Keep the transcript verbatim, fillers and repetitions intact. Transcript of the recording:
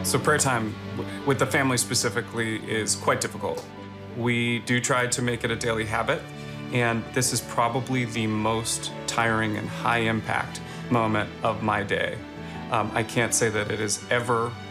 So prayer time w- with the family specifically is quite difficult. We do try to make it a daily habit, and this is probably the most tiring and high impact moment of my day. Um, I can't say that it is ever